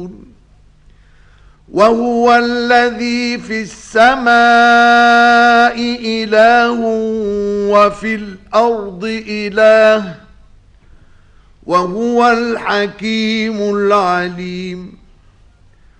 وهو الذي في السماء إله وفي الأرض إله وهو الحكيم العليم.